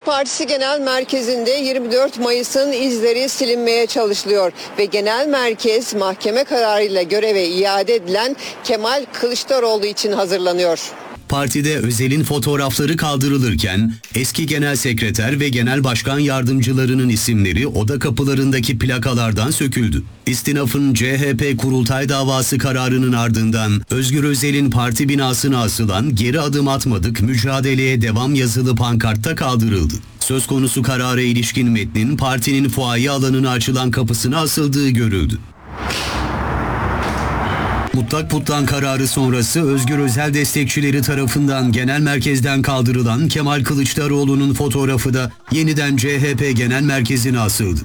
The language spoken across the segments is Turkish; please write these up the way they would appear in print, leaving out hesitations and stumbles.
Partisi Genel Merkezi'nde 24 Mayıs'ın izleri silinmeye çalışılıyor ve genel merkez mahkeme kararıyla göreve iade edilen Kemal Kılıçdaroğlu için hazırlanıyor. Partide Özel'in fotoğrafları kaldırılırken eski genel sekreter ve genel başkan yardımcılarının isimleri oda kapılarındaki plakalardan söküldü. İstinaf'ın CHP kurultay davası kararının ardından Özgür Özel'in parti binasına asılan "Geri adım atmadık, mücadeleye devam" yazılı pankartta kaldırıldı. Söz konusu karara ilişkin metnin partinin fuaye alanına açılan kapısına asıldığı görüldü. Mutlak putlan kararı sonrası Özgür Özel destekçileri tarafından genel merkezden kaldırılan Kemal Kılıçdaroğlu'nun fotoğrafı da yeniden CHP Genel Merkezi'ne asıldı.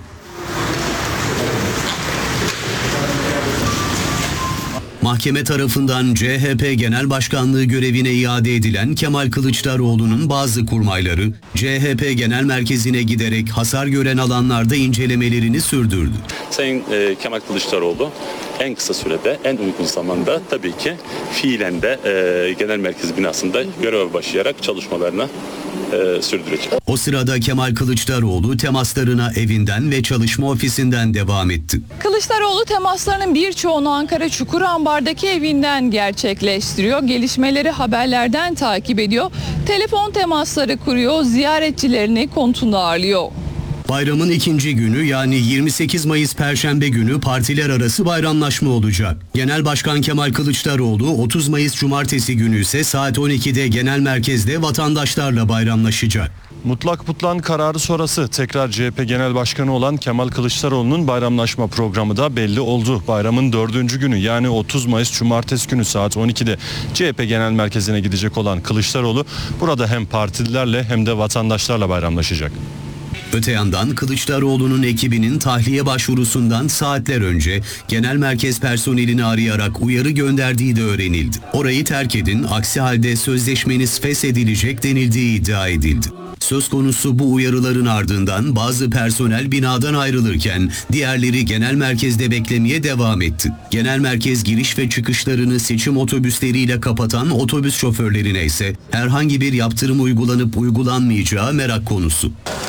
Mahkeme tarafından CHP Genel Başkanlığı görevine iade edilen Kemal Kılıçdaroğlu'nun bazı kurmayları CHP Genel Merkezi'ne giderek hasar gören alanlarda incelemelerini sürdürdü. Sayın Kemal Kılıçdaroğlu en kısa sürede, en uygun zamanda tabii ki fiilen de Genel Merkez binasında göreve başlayarak çalışmalarını sürdürecek. O sırada Kemal Kılıçdaroğlu temaslarına evinden ve çalışma ofisinden devam etti. Kılıçdaroğlu temaslarının birçoğunu Ankara Çukurambar'daki evinden gerçekleştiriyor. Gelişmeleri haberlerden takip ediyor. Telefon temasları kuruyor, ziyaretçilerini konutunda ağırlıyor. Bayramın ikinci günü yani 28 Mayıs Perşembe günü partiler arası bayramlaşma olacak. Genel Başkan Kemal Kılıçdaroğlu 30 Mayıs Cumartesi günü ise saat 12'de genel merkezde vatandaşlarla bayramlaşacak. Mutlak putlan kararı sonrası tekrar CHP Genel Başkanı olan Kemal Kılıçdaroğlu'nun bayramlaşma programı da belli oldu. Bayramın 4. günü yani 30 Mayıs Cumartesi günü saat 12'de CHP Genel Merkezi'ne gidecek olan Kılıçdaroğlu burada hem partililerle hem de vatandaşlarla bayramlaşacak. Öte yandan Kılıçdaroğlu'nun ekibinin tahliye başvurusundan saatler önce genel merkez personelini arayarak uyarı gönderdiği de öğrenildi. Orayı terk edin, aksi halde sözleşmeniz feshedilecek denildiği iddia edildi. Söz konusu bu uyarıların ardından bazı personel binadan ayrılırken diğerleri genel merkezde beklemeye devam etti. Genel merkez giriş ve çıkışlarını seçim otobüsleriyle kapatan otobüs şoförlerine ise herhangi bir yaptırım uygulanıp uygulanmayacağı merak konusu.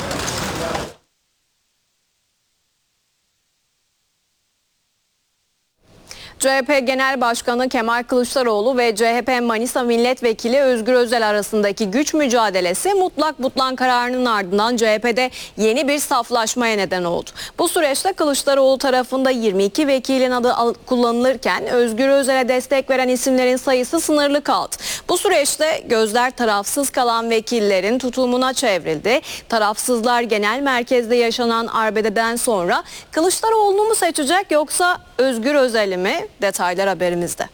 CHP Genel Başkanı Kemal Kılıçdaroğlu ve CHP Manisa Milletvekili Özgür Özel arasındaki güç mücadelesi mutlak putlan kararının ardından CHP'de yeni bir saflaşmaya neden oldu. Bu süreçte Kılıçdaroğlu tarafında 22 vekilin adı kullanılırken Özgür Özel'e destek veren isimlerin sayısı sınırlı kaldı. Bu süreçte gözler tarafsız kalan vekillerin tutumuna çevrildi. Tarafsızlar genel merkezde yaşanan arbededen sonra Kılıçdaroğlu'nu mu seçecek yoksa Özgür Özel'i mi? Detaylar haberimizde.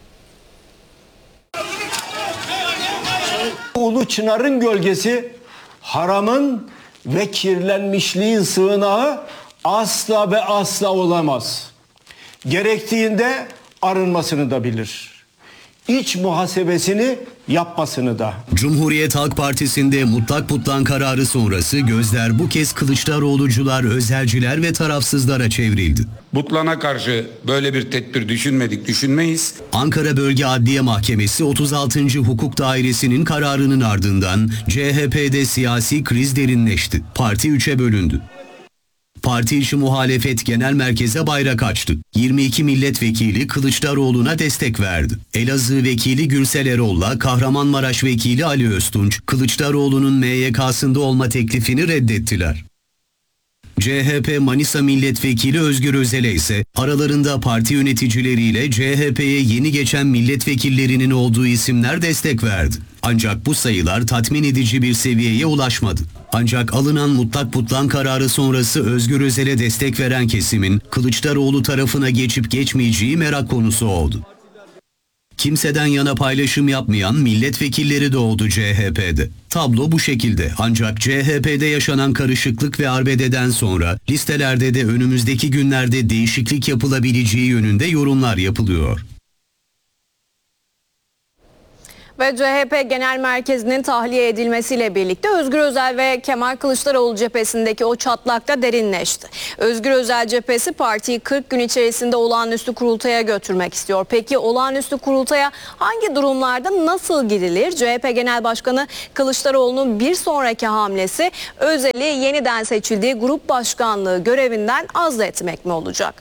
Ulu Çınar'ın gölgesi, haramın ve kirlenmişliğin sığınağı asla ve asla olamaz. Gerektiğinde arınmasını da bilir. İç muhasebesini yapmasını da. Cumhuriyet Halk Partisi'nde mutlak putlan kararı sonrası gözler bu kez Kılıçdaroğlucular, özelciler ve tarafsızlara çevrildi. Butlana karşı böyle bir tedbir düşünmedik, düşünmeyiz. Ankara Bölge Adliye Mahkemesi 36. Hukuk Dairesi'nin kararının ardından CHP'de siyasi kriz derinleşti. Parti 3'e bölündü. Parti içi muhalefet genel merkeze bayrak açtı. 22 milletvekili Kılıçdaroğlu'na destek verdi. Elazığ vekili Gürsel Erol'la Kahramanmaraş vekili Ali Öztunç, Kılıçdaroğlu'nun MYK'sında olma teklifini reddettiler. CHP Manisa Milletvekili Özgür Özel'e ise aralarında parti yöneticileriyle CHP'ye yeni geçen milletvekillerinin olduğu isimler destek verdi. Ancak bu sayılar tatmin edici bir seviyeye ulaşmadı. Ancak alınan mutlak putlan kararı sonrası Özgür Özel'e destek veren kesimin Kılıçdaroğlu tarafına geçip geçmeyeceği merak konusu oldu. Kimseden yana paylaşım yapmayan milletvekilleri de oldu CHP'de. Tablo bu şekilde, ancak CHP'de yaşanan karışıklık ve arbededen sonra listelerde de önümüzdeki günlerde değişiklik yapılabileceği yönünde yorumlar yapılıyor. Ve CHP Genel Merkezi'nin tahliye edilmesiyle birlikte Özgür Özel ve Kemal Kılıçdaroğlu cephesindeki o çatlak da derinleşti. Özgür Özel cephesi partiyi 40 gün içerisinde olağanüstü kurultaya götürmek istiyor. Peki olağanüstü kurultaya hangi durumlarda nasıl gidilir? CHP Genel Başkanı Kılıçdaroğlu'nun bir sonraki hamlesi Özel'i yeniden seçildiği grup başkanlığı görevinden azletmek mi olacak?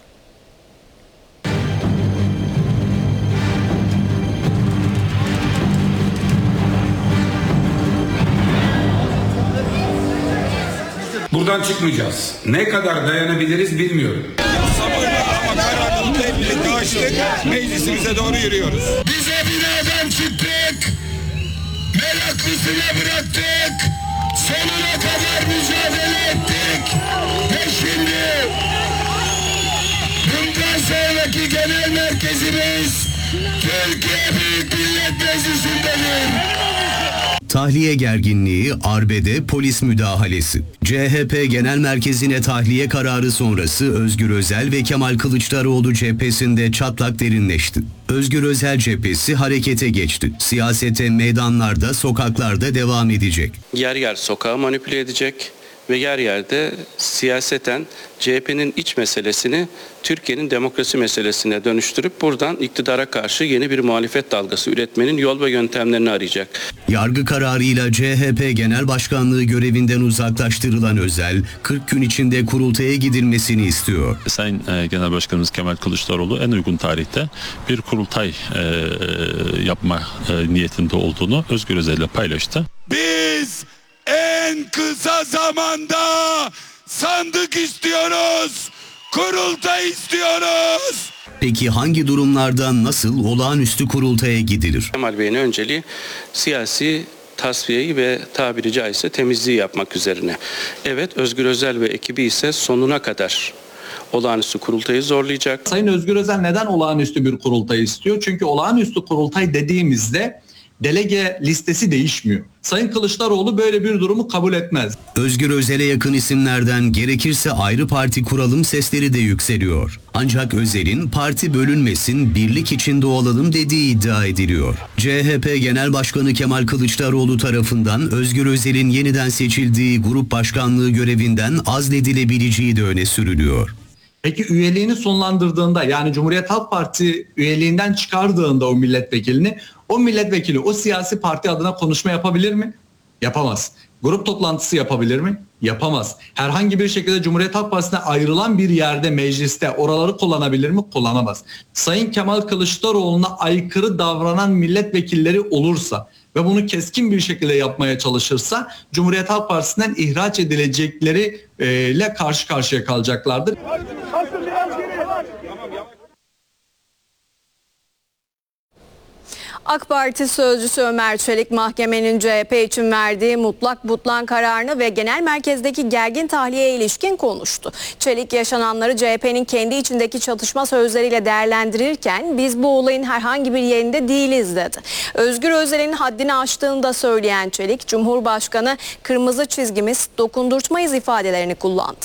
Buradan çıkmayacağız. Ne kadar dayanabiliriz bilmiyorum. Ama kararımızı hep birlikte açtık. Meclisimize doğru yürüyoruz. Biz evlerden çıktık. Meraklısına bıraktık. Sonuna kadar mücadele ettik. Ve şimdi bundan sonraki genel merkezimiz Türkiye Büyük Millet Meclisi'ndedir. Tahliye gerginliği, arbede, polis müdahalesi. CHP Genel Merkezi'ne tahliye kararı sonrası Özgür Özel ve Kemal Kılıçdaroğlu cephesinde çatlak derinleşti. Özgür Özel cephesi harekete geçti. Siyasete meydanlarda, sokaklarda devam edecek. Yer yer sokağı manipüle edecek ve yer yerde siyaseten CHP'nin iç meselesini Türkiye'nin demokrasi meselesine dönüştürüp buradan iktidara karşı yeni bir muhalefet dalgası üretmenin yol ve yöntemlerini arayacak. Yargı kararıyla CHP Genel Başkanlığı görevinden uzaklaştırılan Özel, 40 gün içinde kurultaya gidilmesini istiyor. Sayın Genel Başkanımız Kemal Kılıçdaroğlu en uygun tarihte bir kurultay yapma niyetinde olduğunu Özgür Özel ile paylaştı. Biz en kısa zamanda sandık istiyoruz, kurultay istiyoruz. Peki hangi durumlarda nasıl olağanüstü kurultaya gidilir? Kemal Bey'in önceliği siyasi tasfiyeyi ve tabiri caizse temizliği yapmak üzerine. Evet, Özgür Özel ve ekibi ise sonuna kadar olağanüstü kurultayı zorlayacak. Sayın Özgür Özel neden olağanüstü bir kurultay istiyor? Çünkü olağanüstü kurultay dediğimizde delege listesi değişmiyor. Sayın Kılıçdaroğlu böyle bir durumu kabul etmez. Özgür Özel'e yakın isimlerden gerekirse ayrı parti kuralım sesleri de yükseliyor. Ancak Özel'in parti bölünmesin, birlik içinde olalım dediği iddia ediliyor. CHP Genel Başkanı Kemal Kılıçdaroğlu tarafından Özgür Özel'in yeniden seçildiği grup başkanlığı görevinden azledilebileceği de öne sürülüyor. Peki üyeliğini sonlandırdığında, yani Cumhuriyet Halk Partisi üyeliğinden çıkardığında o milletvekili o siyasi parti adına konuşma yapabilir mi? Yapamaz. Grup toplantısı yapabilir mi? Yapamaz. Herhangi bir şekilde Cumhuriyet Halk Partisi'ne ayrılan bir yerde, mecliste oraları kullanabilir mi? Kullanamaz. Sayın Kemal Kılıçdaroğlu'na aykırı davranan milletvekilleri olursa ve bunu keskin bir şekilde yapmaya çalışırsa Cumhuriyet Halk Partisi'nden ihraç edilecekleri karşı karşıya kalacaklardır. AK Parti sözcüsü Ömer Çelik mahkemenin CHP için verdiği mutlak butlan kararını ve genel merkezdeki gergin tahliyeye ilişkin konuştu. Çelik yaşananları CHP'nin kendi içindeki çatışma sözleriyle değerlendirirken biz bu olayın herhangi bir yerinde değiliz dedi. Özgür Özel'in haddini aştığını da söyleyen Çelik, Cumhurbaşkanı kırmızı çizgimiz dokundurtmayız ifadelerini kullandı.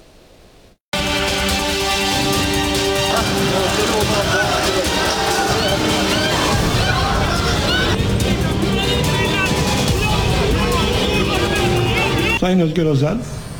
Sayın Özgür Özel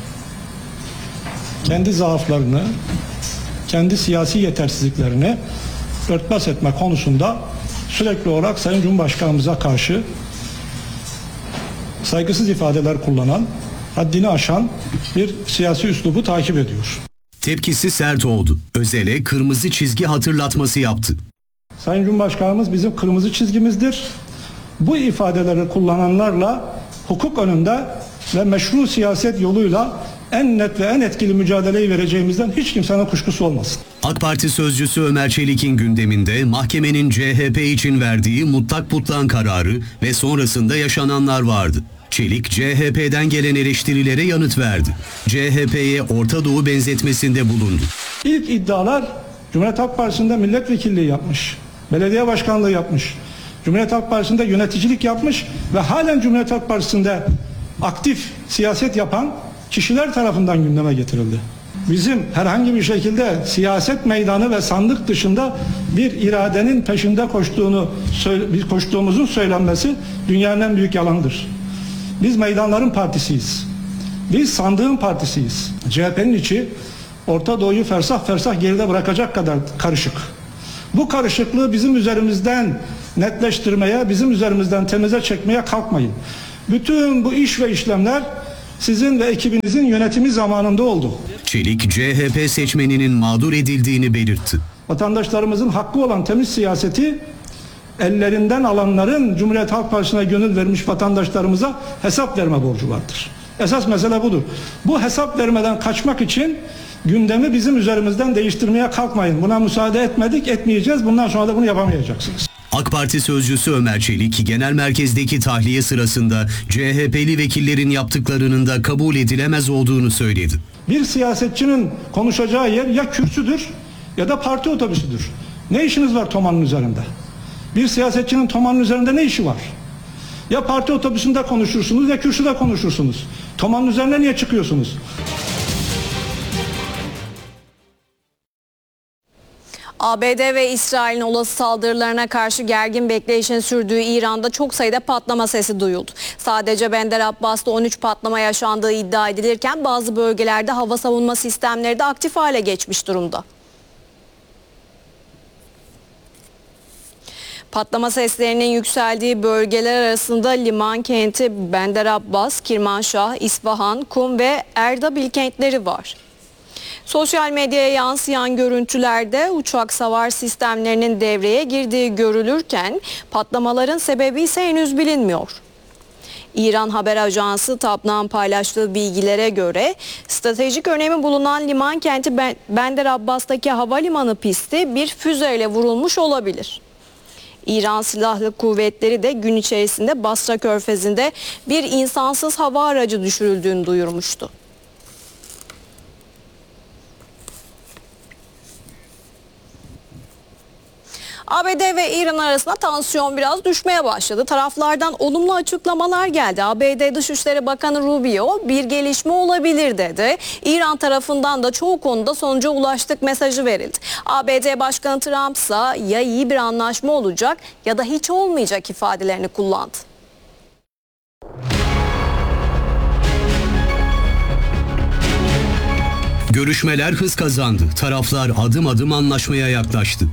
kendi zaaflarını, kendi siyasi yetersizliklerini örtbas etme konusunda sürekli olarak Sayın Cumhurbaşkanımıza karşı saygısız ifadeler kullanan, haddini aşan bir siyasi üslubu takip ediyor. Tepkisi sert oldu. Özel'e kırmızı çizgi hatırlatması yaptı. Sayın Cumhurbaşkanımız bizim kırmızı çizgimizdir. Bu ifadeleri kullananlarla hukuk önünde ve meşru siyaset yoluyla en net ve en etkili mücadeleyi vereceğimizden hiç kimsenin kuşkusu olmasın. AK Parti sözcüsü Ömer Çelik'in gündeminde mahkemenin CHP için verdiği mutlak butlan kararı ve sonrasında yaşananlar vardı. Çelik, CHP'den gelen eleştirilere yanıt verdi. CHP'ye Orta Doğu benzetmesinde bulundu. İlk iddialar Cumhuriyet Halk Partisi'nde milletvekilliği yapmış, belediye başkanlığı yapmış, Cumhuriyet Halk Partisi'nde yöneticilik yapmış ve halen Cumhuriyet Halk Partisi'nde aktif siyaset yapan kişiler tarafından gündeme getirildi. bizim herhangi bir şekilde siyaset meydanı ve sandık dışında bir iradenin peşinde koştuğumuzun söylenmesi dünyanın en büyük yalanıdır. Biz meydanların partisiyiz. Biz sandığın partisiyiz. CHP'nin içi Orta Doğu'yu fersah fersah geride bırakacak kadar karışık. Bu karışıklığı bizim üzerimizden netleştirmeye, bizim üzerimizden temize çekmeye kalkmayın. Bütün bu iş ve işlemler sizin ve ekibinizin yönetimi zamanında oldu. Çelik, CHP seçmeninin mağdur edildiğini belirtti. Vatandaşlarımızın hakkı olan temiz siyaseti ellerinden alanların Cumhuriyet Halk Partisi'ne gönül vermiş vatandaşlarımıza hesap verme borcu vardır. Esas mesele budur. Bu hesap vermeden kaçmak için gündemi bizim üzerimizden değiştirmeye kalkmayın. Buna müsaade etmedik, etmeyeceğiz. Bundan sonra da bunu yapamayacaksınız. AK Parti sözcüsü Ömer Çelik, genel merkezdeki tahliye sırasında CHP'li vekillerin yaptıklarının da kabul edilemez olduğunu söyledi. Bir siyasetçinin konuşacağı yer ya kürsüdür ya da parti otobüsüdür. Ne işiniz var Toman'ın üzerinde? Bir siyasetçinin Toman'ın üzerinde ne işi var? Ya parti otobüsünde konuşursunuz ya kürsüde konuşursunuz. Toman'ın üzerine niye çıkıyorsunuz? ABD ve İsrail'in olası saldırılarına karşı gergin bekleyişin sürdüğü İran'da çok sayıda patlama sesi duyuldu. Sadece Bender Abbas'ta 13 patlama yaşandığı iddia edilirken bazı bölgelerde hava savunma sistemleri de aktif hale geçmiş durumda. Patlama seslerinin yükseldiği bölgeler arasında liman kenti Bender Abbas, Kirmanşah, İsfahan, Kum ve Erdabil kentleri var. Sosyal medyaya yansıyan görüntülerde uçak savar sistemlerinin devreye girdiği görülürken patlamaların sebebi ise henüz bilinmiyor. İran haber ajansı TAP'nın paylaştığı bilgilere göre stratejik önemi bulunan liman kenti Bender Abbas'taki havalimanı pisti bir füzeyle vurulmuş olabilir. İran Silahlı Kuvvetleri de gün içerisinde Basra Körfezi'nde bir insansız hava aracı düşürüldüğünü duyurmuştu. ABD ve İran arasında tansiyon biraz düşmeye başladı. Taraflardan olumlu açıklamalar geldi. ABD Dışişleri Bakanı Rubio bir gelişme olabilir dedi. İran tarafından da çoğu konuda sonuca ulaştık mesajı verildi. ABD Başkanı Trump ise ya iyi bir anlaşma olacak ya da hiç olmayacak ifadelerini kullandı. Görüşmeler hız kazandı. Taraflar adım adım anlaşmaya yaklaştı.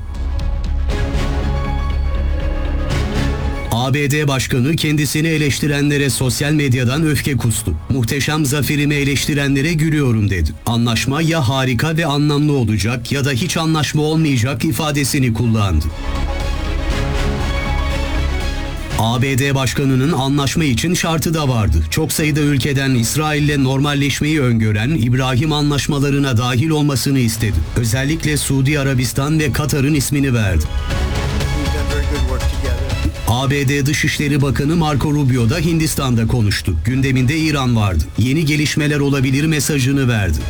ABD Başkanı kendisini eleştirenlere sosyal medyadan öfke kustu. Muhteşem zaferimi eleştirenlere gülüyorum dedi. Anlaşma ya harika ve anlamlı olacak ya da hiç anlaşma olmayacak ifadesini kullandı. ABD Başkanı'nın anlaşma için şartı da vardı. Çok sayıda ülkeden İsrail'le normalleşmeyi öngören İbrahim anlaşmalarına dahil olmasını istedi. Özellikle Suudi Arabistan ve Katar'ın ismini verdi. ABD Dışişleri Bakanı Marco Rubio da Hindistan'da konuştu. Gündeminde İran vardı. Yeni gelişmeler olabilir mesajını verdi.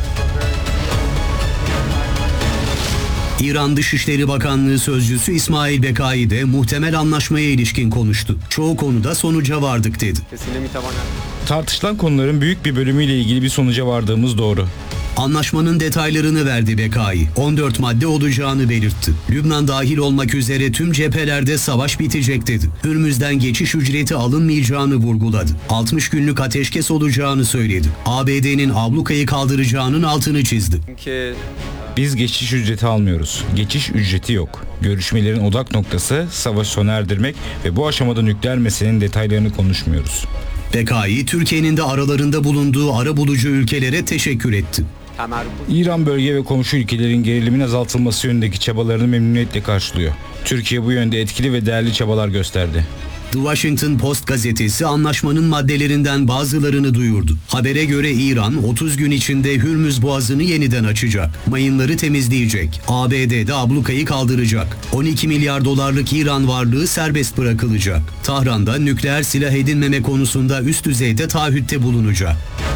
İran Dışişleri Bakanlığı Sözcüsü İsmail Bekai de muhtemel anlaşmaya ilişkin konuştu. Çoğu konuda sonuca vardık dedi. Tartışılan konuların büyük bir bölümüyle ilgili bir sonuca vardığımız doğru. Anlaşmanın detaylarını verdi Bekai. 14 madde olacağını belirtti. Lübnan dahil olmak üzere tüm cephelerde savaş bitecek dedi. Hürmüz'den geçiş ücreti alınmayacağını vurguladı. 60 günlük ateşkes olacağını söyledi. ABD'nin ablukayı kaldıracağının altını çizdi. Biz geçiş ücreti almıyoruz. Geçiş ücreti yok. Görüşmelerin odak noktası savaşı sona erdirmek ve bu aşamada nükleer meselenin detaylarını konuşmuyoruz. Bekai, Türkiye'nin de aralarında bulunduğu arabulucu ülkelere teşekkür etti. İran bölge ve komşu ülkelerin gerilimin azaltılması yönündeki çabalarını memnuniyetle karşılıyor. Türkiye bu yönde etkili ve değerli çabalar gösterdi. The Washington Post gazetesi anlaşmanın maddelerinden bazılarını duyurdu. Habere göre İran 30 gün içinde Hürmüz Boğazı'nı yeniden açacak. Mayınları temizleyecek. ABD'de ablukayı kaldıracak. 12 milyar dolarlık İran varlığı serbest bırakılacak. Tahran'da nükleer silah edinmeme konusunda üst düzeyde taahhütte bulunacak.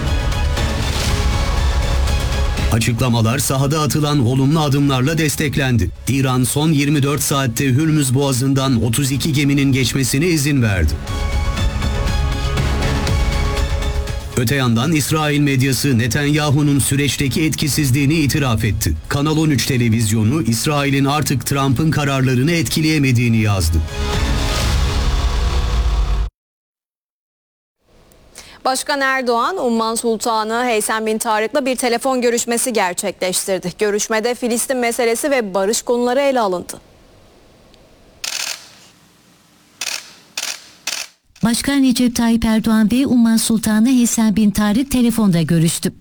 Açıklamalar sahada atılan olumlu adımlarla desteklendi. İran son 24 saatte Hürmüz Boğazı'ndan 32 geminin geçmesine izin verdi. Öte yandan İsrail medyası Netanyahu'nun süreçteki etkisizliğini itiraf etti. Kanal 13 televizyonu İsrail'in artık Trump'ın kararlarını etkileyemediğini yazdı. Başkan Erdoğan, Umman Sultanı Heysem bin Tarık'la bir telefon görüşmesi gerçekleştirdi. Görüşmede Filistin meselesi ve barış konuları ele alındı. Başkan Recep Tayyip Erdoğan ve Umman Sultanı Heysem bin Tarık telefonda görüştü.